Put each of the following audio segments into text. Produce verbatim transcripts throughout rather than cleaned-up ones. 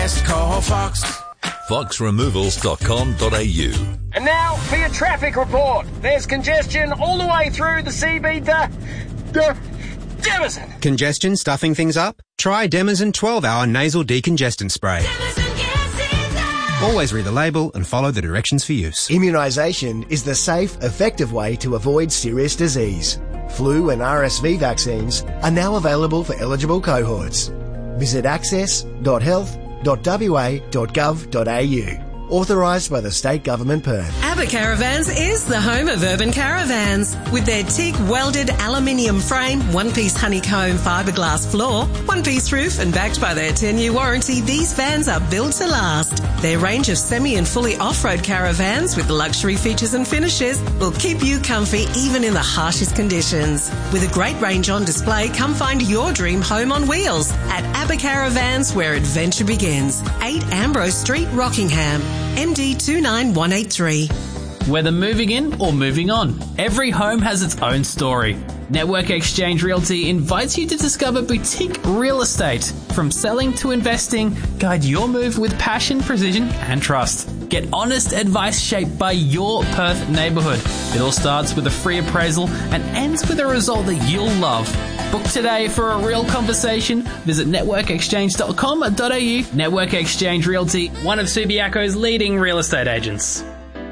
Call Fox. fox removals dot com dot a u. And now for your traffic report. There's congestion all the way through the C B D. D- Demison. Congestion stuffing things up? Try Demison twelve hour nasal decongestant spray. Always read the label and follow the directions for use. Immunisation is the safe, effective way to avoid serious disease. Flu and R S V vaccines are now available for eligible cohorts. Visit access dot health dot w a dot gov dot a u. Authorised by the State Government Perth. ABBA Caravans is the home of urban caravans. With their teak welded aluminium frame, one-piece honeycomb fiberglass floor, one-piece roof and backed by their ten-year warranty, these vans are built to last. Their range of semi and fully off-road caravans with luxury features and finishes will keep you comfy even in the harshest conditions. With a great range on display, come find your dream home on wheels at ABBA Caravans, where adventure begins. eight Ambrose Street, Rockingham. M D two nine one eight three. Whether moving in or moving on, every home has its own story. Network Exchange Realty invites you to discover boutique real estate. From selling to investing, guide your move with passion, precision and trust. Get honest advice shaped by your Perth neighbourhood. It all starts with a free appraisal and ends with a result that you'll love. Book today for a real conversation. Visit network exchange dot com dot a u. Network Exchange Realty, one of Subiaco's leading real estate agents.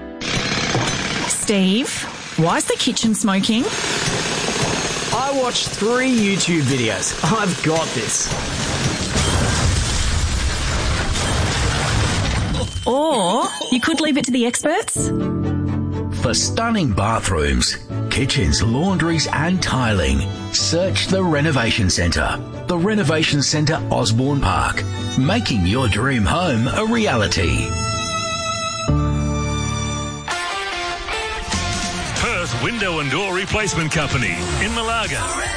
Steve, why is the kitchen smoking? I watched three YouTube videos. I've got this. Or you could leave it to the experts. For stunning bathrooms, kitchens, laundries and tiling, search the Renovation Centre. The Renovation Centre, Osborne Park. Making your dream home a reality. Perth Window and Door Replacement Company in Malaga.